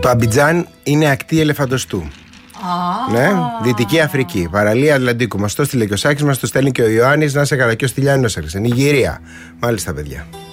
Το Αμπιτζάν είναι ακτή ελεφαντοστού. Ναι, Δυτική Αφρική, παραλία Ατλαντικού. Μας το στείλε και ο Σάκης, μας το στέλνει και ο Ιωάννης. Να σε καλά, και ο Στυλιάνος έριξε. Νιγηρία. Μάλιστα, παιδιά.